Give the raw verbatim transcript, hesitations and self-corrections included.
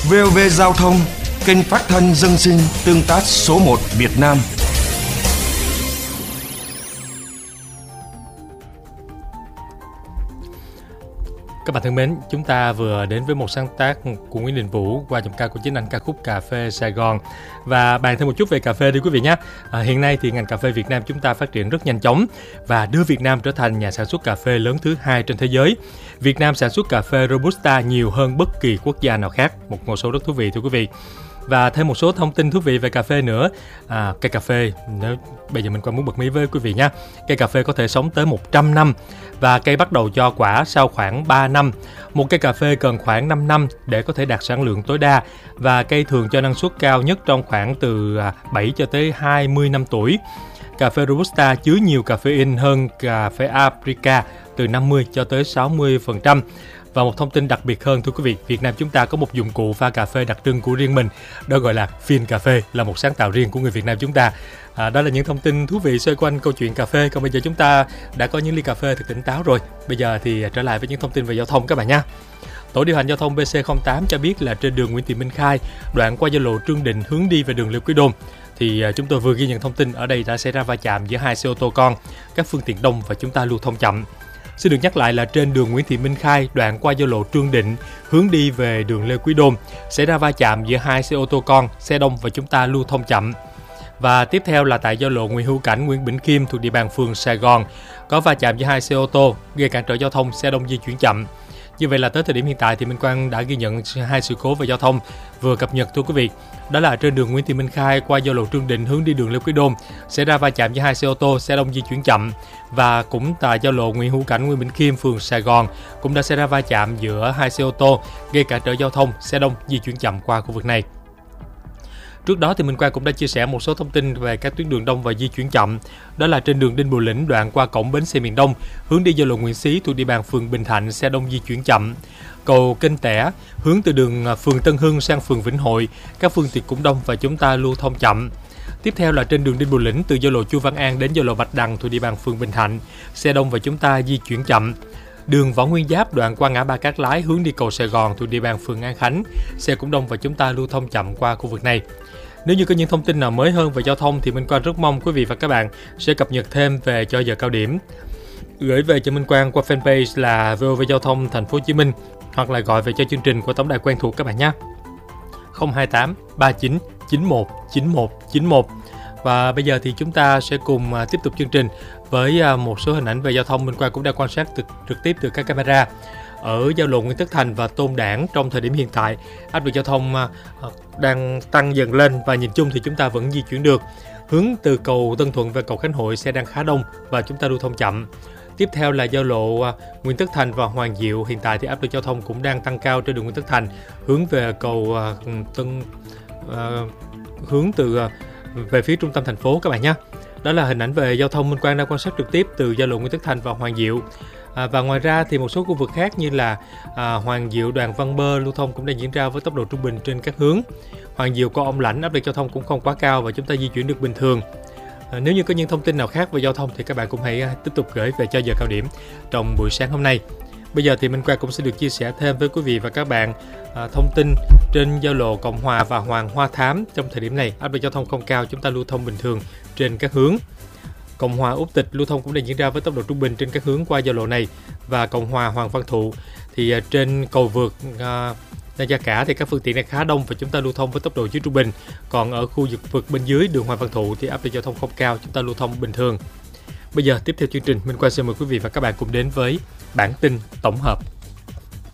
vê o vê Giao thông, kênh phát thanh dân sinh tương tác số một Việt Nam. Các bạn thân mến, chúng ta vừa đến với một sáng tác của Nguyễn Đình Vũ qua giọng ca của chính anh ca khúc Cà phê Sài Gòn. Và bàn thêm một chút về cà phê đi quý vị nhé. À, hiện nay thì ngành cà phê Việt Nam chúng ta phát triển rất nhanh chóng và đưa Việt Nam trở thành nhà sản xuất cà phê lớn thứ hai trên thế giới. Việt Nam sản xuất cà phê Robusta nhiều hơn bất kỳ quốc gia nào khác. Một con số rất thú vị thưa quý vị. Và thêm một số thông tin thú vị về cà phê nữa. À, cây cà phê, nếu bây giờ mình qua muốn bật mí với quý vị nhé. Cây cà phê có thể sống tới một trăm năm và cây bắt đầu cho quả sau khoảng ba năm. Một cây cà phê cần khoảng năm năm để có thể đạt sản lượng tối đa và cây thường cho năng suất cao nhất trong khoảng từ bảy cho tới hai mươi năm tuổi. Cà phê Robusta chứa nhiều caffeine hơn cà phê Arabica từ năm mươi cho tới sáu mươi phần trăm. Và một thông tin đặc biệt hơn thưa quý vị, Việt Nam chúng ta có một dụng cụ pha cà phê đặc trưng của riêng mình, đó gọi là phin cà phê, là một sáng tạo riêng của người Việt Nam chúng ta. À, đó là những thông tin thú vị xoay quanh câu chuyện cà phê. Còn bây giờ chúng ta đã có những ly cà phê thật tỉnh táo rồi. Bây giờ thì trở lại với những thông tin về giao thông các bạn nhé. Tổ điều hành giao thông bê xê không tám cho biết là trên đường Nguyễn Thị Minh Khai, đoạn qua giao lộ Trương Định hướng đi về đường Lê Quý Đôn, thì chúng tôi vừa ghi nhận thông tin ở đây đã xảy ra va chạm giữa hai xe ô tô con, các phương tiện đông và chúng ta lưu thông chậm. Xin được nhắc lại là trên đường Nguyễn Thị Minh Khai, đoạn qua giao lộ Trương Định hướng đi về đường Lê Quý Đôn, xảy ra va chạm giữa hai xe ô tô con, xe đông và chúng ta lưu thông chậm. Và tiếp theo là tại giao lộ Nguyễn Hữu Cảnh, Nguyễn Bỉnh Khiêm thuộc địa bàn phường Sài Gòn, có va chạm giữa hai xe ô tô gây cản trở giao thông, xe đông di chuyển chậm. Như vậy là tới thời điểm hiện tại thì Minh Quang đã ghi nhận hai sự cố về giao thông vừa cập nhật thưa quý vị. Đó là trên đường Nguyễn Thị Minh Khai qua giao lộ Trương Định hướng đi đường Lê Quý Đôn xảy ra va chạm với hai xe ô tô, xe đông di chuyển chậm, và cũng tại giao lộ Nguyễn Hữu Cảnh, Nguyễn Bỉnh Khiêm, phường Sài Gòn cũng đã xảy ra va chạm giữa hai xe ô tô gây cản trở giao thông, xe đông di chuyển chậm qua khu vực này. Trước đó thì Minh Quang cũng đã chia sẻ một số thông tin về các tuyến đường đông và di chuyển chậm. Đó là trên đường Đinh Bộ Lĩnh đoạn qua cổng bến xe miền Đông hướng đi giao lộ Nguyễn Xí thuộc địa bàn phường Bình Thạnh, xe đông di chuyển chậm. Cầu Kênh Tẻ hướng từ đường phường Tân Hưng sang phường Vĩnh Hội, các phương tiện cũng đông và chúng ta lưu thông chậm. Tiếp theo là trên đường Đinh Bộ Lĩnh từ giao lộ Chu Văn An đến giao lộ Bạch Đằng thuộc địa bàn phường Bình Thạnh, xe đông và chúng ta di chuyển chậm. Đường Võ Nguyên Giáp đoạn qua ngã ba Cát Lái hướng đi cầu Sài Gòn thuộc địa bàn phường An Khánh, xe cũng đông và chúng ta lưu thông chậm qua khu vực này. Nếu như có những thông tin nào mới hơn về giao thông thì Minh Quang rất mong quý vị và các bạn sẽ cập nhật thêm về cho giờ cao điểm. Gửi về cho Minh Quang qua fanpage là vê o vê Giao thông Thành phố Hồ Chí Minh hoặc là gọi về cho chương trình của tổng đài quen thuộc các bạn nhé. không hai tám ba chín chín một chín một chín một. Và bây giờ thì chúng ta sẽ cùng tiếp tục chương trình với một số hình ảnh về giao thông. Minh Quang cũng đã quan sát trực, trực tiếp từ các camera ở giao lộ Nguyễn Tất Thành và Tôn Đản. Trong thời điểm hiện tại, áp lực giao thông đang tăng dần lên và nhìn chung thì chúng ta vẫn di chuyển được. Hướng từ cầu Tân Thuận về cầu Khánh Hội xe đang khá đông và chúng ta lưu thông chậm. Tiếp theo là giao lộ Nguyễn Tất Thành và Hoàng Diệu. Hiện tại thì áp lực giao thông cũng đang tăng cao trên đường Nguyễn Tất Thành hướng về cầu Tân uh, hướng từ uh, về phía trung tâm thành phố các bạn nhé. Đó là hình ảnh về giao thông Minh Quang đang quan sát trực tiếp từ giao lộ Nguyễn Tất Thành và Hoàng Diệu. À, và ngoài ra thì một số khu vực khác như là à, Hoàng Diệu, Đoàn Văn Bơ lưu thông cũng đang diễn ra với tốc độ trung bình trên các hướng. Hoàng Diệu, Cầu Ông Lãnh áp lực giao thông cũng không quá cao và chúng ta di chuyển được bình thường. À, nếu như có những thông tin nào khác về giao thông thì các bạn cũng hãy tiếp tục gửi về cho giờ cao điểm trong buổi sáng hôm nay. Bây giờ thì Minh Quang cũng sẽ được chia sẻ thêm với quý vị và các bạn à, thông tin trên giao lộ Cộng Hòa và Hoàng Hoa Thám. Trong thời điểm này áp lực giao thông không cao, chúng ta lưu thông bình thường trên các hướng. Cộng Hòa Úc Tịch lưu thông cũng đang diễn ra với tốc độ trung bình trên các hướng qua giao lộ này, và Cộng Hòa Hoàng Văn Thụ thì uh, trên cầu vượt uh, Nam Gia Cả thì các phương tiện này khá đông và chúng ta lưu thông với tốc độ dưới trung bình. Còn ở khu vực vượt bên dưới đường Hoàng Văn Thụ thì áp lực giao thông không cao, chúng ta lưu thông bình thường. Bây giờ tiếp theo chương trình, Minh Quang xin mời quý vị và các bạn cùng đến với bản tin tổng hợp.